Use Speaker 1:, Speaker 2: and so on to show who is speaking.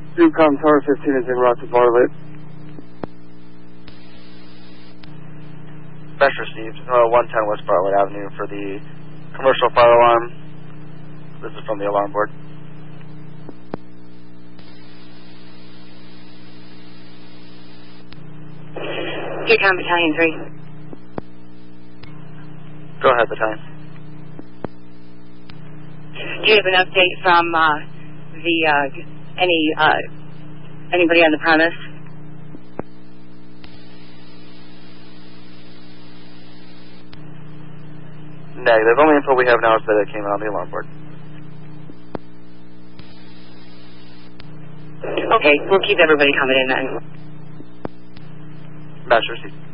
Speaker 1: Newcom Tower 15 is en route to Bartlett.
Speaker 2: Best received. 110 West Bartlett Avenue for the commercial fire alarm. This is from the alarm board.
Speaker 3: Newcom Battalion 3.
Speaker 2: Go ahead, Battalion.
Speaker 3: Do you have an update from anybody on the premise?
Speaker 2: Negative. Only info we have now is that it came in on the alarm board.
Speaker 3: Okay, we'll keep everybody coming in then.
Speaker 2: Master received.